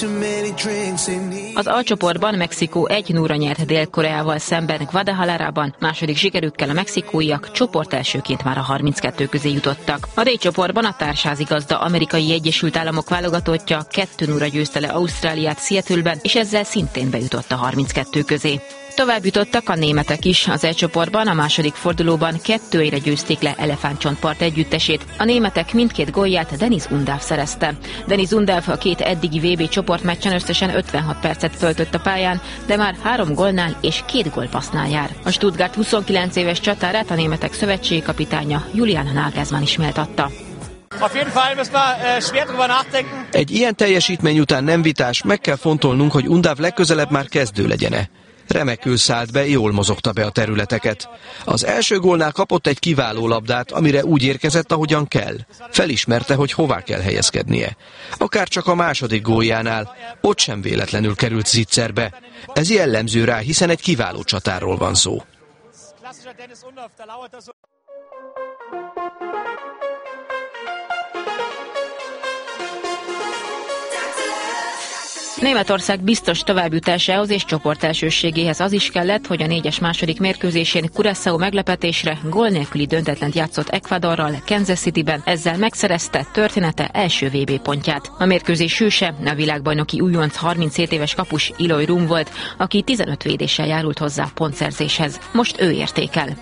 Az A-csoportban Mexikó 1-0-ra nyert Dél-Koreával szemben Guadalajarában, második sikerükkel a mexikóiak csoportelsőként már a 32 közé jutottak. A D-csoportban a társházigazda Amerikai Egyesült Államok válogatottja 2-0-ra győzte le Ausztráliát Seattle-ben, és ezzel szintén bejutott a 32 közé. Tovább jutottak a németek is. Az E-csoportban a második fordulóban 2-1-re győzték le Elefántcsontpart együttesét. A németek mindkét gólját Deniz Undav szerezte. Deniz Undav a két eddigi VB csoportmeccsen összesen 56 percet töltött a pályán, de már 3 gólnál és 2 gólpassznál jár. A Stuttgart 29 éves csatárát a németek szövetségi kapitánya Julian Nagelsmann is méltatta. Egy ilyen teljesítmény után nem vitás, meg kell fontolnunk, hogy Undav legközelebb már kezdő legyen-e. Remekül szállt be, jól mozogta be a területeket. Az első gólnál kapott egy kiváló labdát, amire úgy érkezett, ahogyan kell. Felismerte, hogy hová kell helyezkednie. Akár csak a második góljánál, ott sem véletlenül került zicserbe. Ez jellemző rá, hiszen egy kiváló csatárról van szó. Németország biztos továbbjutásához és csoportelsőségéhez az is kellett, hogy a 4-es második mérkőzésén Curaçao meglepetésre gól nélküli döntetlen játszott Ecuadorral Kansas Cityben, ezzel megszerezte története első VB pontját. A mérkőzés hőse a világbajnoki újonc 37 éves kapus Eloy Room volt, aki 15 védéssel járult hozzá pontszerzéshez. Most ő értékel.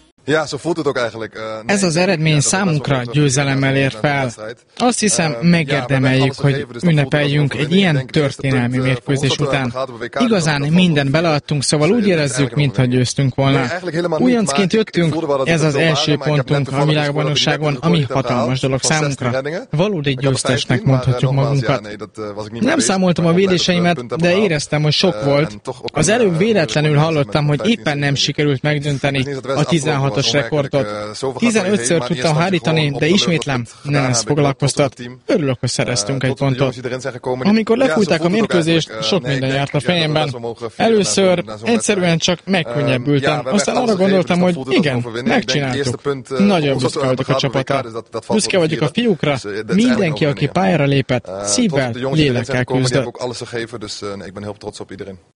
Ez az eredmény számunkra győzelemmel ér fel. Azt hiszem, megérdemeljük, hogy ünnepeljünk egy ilyen történelmi mérkőzés után. Igazán mindent beleadtunk, szóval úgy érezzük, mintha győztünk volna. Újoncként jöttünk, ez az első pontunk a világbajnokságon, ami hatalmas dolog számunkra. Valódi győztesnek mondhatjuk magunkat. Nem számoltam a védéseimet, de éreztem, hogy sok volt. Az előbb véletlenül hallottam, hogy éppen nem sikerült megdönteni a 16 rekordot. 15-ször tudtam hárítani, de ismétlem, nem ez foglalkoztat. Örülök, hogy szereztünk egy pontot. Amikor lefújták a mérkőzést, sok minden járt a fejemben. Először egyszerűen csak megkönnyebbültem. Aztán arra gondoltam, hogy igen, megcsináltuk. Nagyon büszke vagyok a csapatra. Büszke vagyok a fiúkra. Mindenki, aki pályára lépett, szívvel, lélekkel küzdött.